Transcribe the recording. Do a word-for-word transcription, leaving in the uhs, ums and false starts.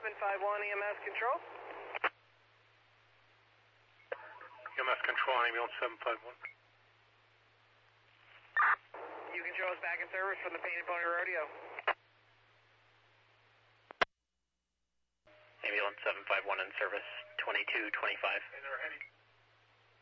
seven five one E M S control. E M S control, ambulance seven five one. You control is back in service from the Painted Pony Rodeo. Ambulance seven five one in service, twenty-two twenty-five.